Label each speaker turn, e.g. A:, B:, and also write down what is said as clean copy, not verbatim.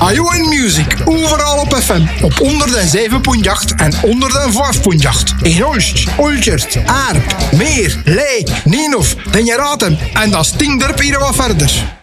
A: Radio and Music, overal op FM. Op 107.8 en 105.8. In Olst, Oltjert, Aarp, Meer, Leek, Nienhof, Den je raadt hem. En dat stinkt er hier wat verder.